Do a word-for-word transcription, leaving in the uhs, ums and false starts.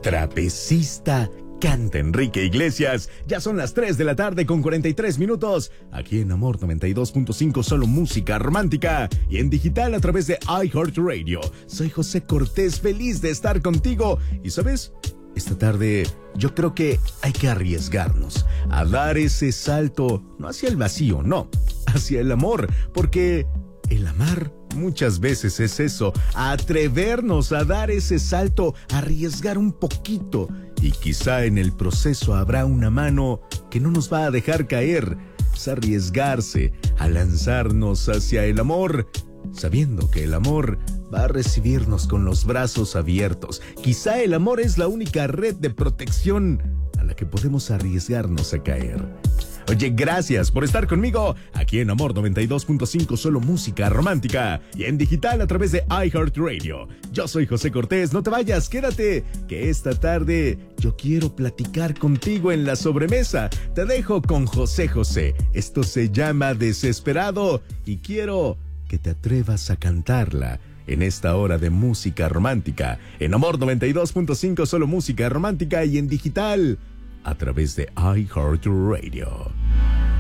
trapecista, canta Enrique Iglesias. Ya son las tres de la tarde con cuarenta y tres minutos. Aquí en Amor noventa y dos punto cinco, solo música romántica. Y en digital a través de iHeartRadio. Soy José Cortés, feliz de estar contigo. Y ¿sabes? Esta tarde yo creo que hay que arriesgarnos a dar ese salto, no hacia el vacío, no, hacia el amor. Porque el amar muchas veces es eso, atrevernos a dar ese salto, arriesgar un poquito. Y quizá en el proceso habrá una mano que no nos va a dejar caer. Es arriesgarse a lanzarnos hacia el amor, sabiendo que el amor va a recibirnos con los brazos abiertos. Quizá el amor es la única red de protección a la que podemos arriesgarnos a caer. Oye, gracias por estar conmigo aquí en Amor noventa y dos punto cinco, solo música romántica, y en digital a través de iHeartRadio. Yo soy José Cortés, no te vayas, quédate, que esta tarde yo quiero platicar contigo en la sobremesa. Te dejo con José José, esto se llama Desesperado, y quiero que te atrevas a cantarla en esta hora de música romántica, en Amor noventa y dos punto cinco, solo música romántica, y en digital a través de iHeartRadio.